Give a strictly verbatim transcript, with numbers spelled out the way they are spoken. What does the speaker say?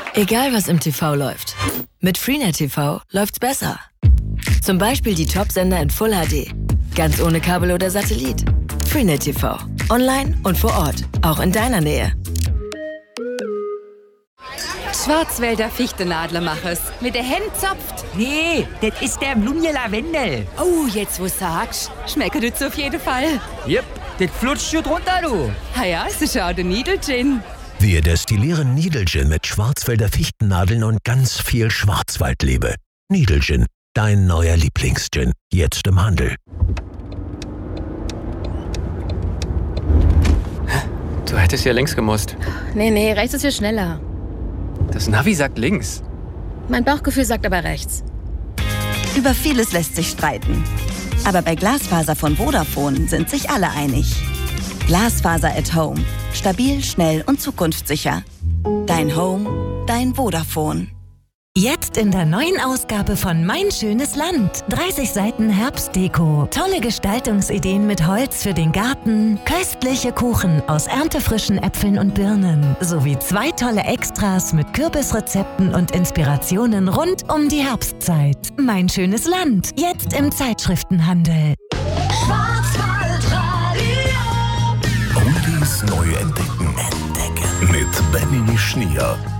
Egal was im T V läuft, mit Freenet T V läuft's besser. Zum Beispiel die Top-Sender in Full H D. Ganz ohne Kabel oder Satellit. Freenet T V. Online und vor Ort. Auch in deiner Nähe. Schwarzwälder Fichtenadlermachers. Mit der Hand zopft. Nee, das ist der Blumje Lavendel. Oh, jetzt wo sagst, schmeckt das auf jeden Fall. Jep, das flutscht schon drunter, du. Ah ja, es ist auch der Needle-Gin. Wir destillieren Needle Gin mit Schwarzwälder Fichtennadeln und ganz viel Schwarzwaldliebe. Needle Gin, dein neuer Lieblingsgin. Jetzt im Handel. Du hättest ja links gemusst. Nee, nee, rechts ist hier schneller. Das Navi sagt links. Mein Bauchgefühl sagt aber rechts. Über vieles lässt sich streiten. Aber bei Glasfaser von Vodafone sind sich alle einig. Glasfaser at Home. Stabil, schnell und zukunftssicher. Dein Home, dein Vodafone. Jetzt in der neuen Ausgabe von Mein schönes Land. dreißig Seiten Herbstdeko. Tolle Gestaltungsideen mit Holz für den Garten. Köstliche Kuchen aus erntefrischen Äpfeln und Birnen. Sowie zwei tolle Extras mit Kürbisrezepten und Inspirationen rund um die Herbstzeit. Mein schönes Land. Jetzt im Zeitschriftenhandel. Oldies neu entdecken. Entdecken. Mit Benny Schnier.